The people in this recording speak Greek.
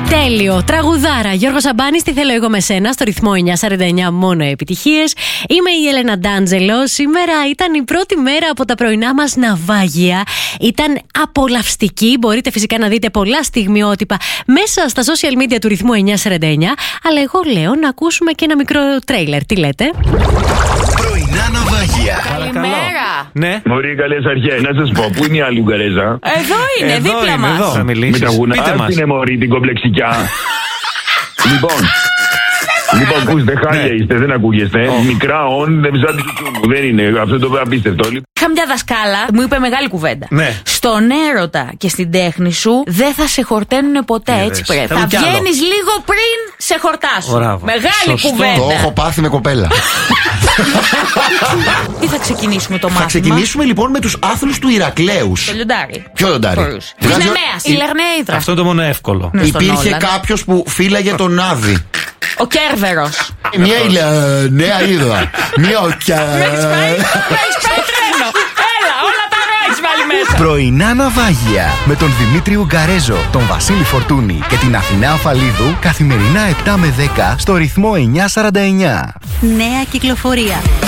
Τέλειο. Τραγουδάρα. Γιώργο Σαμπάνης, τι θέλω εγώ με σένα, στο ρυθμό 949 μόνο επιτυχίες. Είμαι η Έλενα Ντάντζελο. Σήμερα ήταν η πρώτη μέρα από τα πρωινά μας ναυάγια. Ήταν απολαυστική. Μπορείτε φυσικά να δείτε πολλά στιγμιότυπα μέσα στα social media του ρυθμού 949. Αλλά εγώ λέω να ακούσουμε και ένα μικρό τρέιλερ. Τι λέτε? Πρωινά ναυάγια. Καλημέρα. Ναι. Μωρή, καλές αρχές. Να σας πω, πού είναι η άλλη Ουγγαρέζα? Εδώ είναι, δίπλα μας. Με τα γουνά, είναι μωρή την κομπλεξικιά. Λοιπόν, ακούστε, χάλια είστε, δεν ακούγεστε. Μικρά όν, δεν ψάχνει του. Δεν είναι, αυτό το απίστευτο. Είχα μια δασκάλα, μου είπε μεγάλη κουβέντα. Ναι. Στον έρωτα και στην τέχνη δεν θα σε χορταίνουν ποτέ, έτσι πρέπει. Θα βγαίνεις λίγο πριν σε χορτάσουν. Μεγάλη κουβέντα. Το έχω πάθει με κοπέλα. Τι θα ξεκινήσουμε το μάθημα? Θα ξεκινήσουμε λοιπόν με τους άθλους του Ηρακλέους. Το λιοντάρι. Ποιο λιοντάρι? Της Νεμαίας, η Λερνέιδρα. Αυτό είναι το μόνο εύκολο. Υπήρχε κάποιος που φύλαγε τον Άδη. Ο Κέρβερος. Μια νέα είδα. Μια Έχεις πάει τρένο. Έλα, όλα τα ρο έχεις βάλει μέσα. Πρωινά ναυάγια με τον Δημήτρη Ουγγαρέζο, τον Βασίλη Φορτούνη και την Αθηνά Αφαλίδου καθημερινά 7 με 10 στο ρυθμό 949. Νέα κυκλοφορία.